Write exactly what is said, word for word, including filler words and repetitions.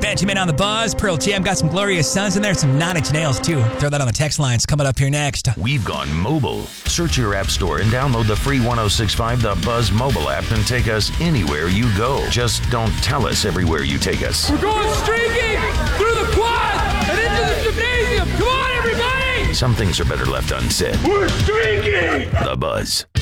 Benjamin on the Buzz. Pearl Jam got some Glorious Sons in there, some Nine Inch Nails too. Throw that on the text lines coming up here next. We've gone mobile. Search your app store and download the free one oh six point five The Buzz mobile app and take us anywhere you go. Just don't tell us everywhere you take us. We're going streaking through the quad and into the gymnasium. Come on, everybody! Some things are better left unsaid. We're streaking! The Buzz.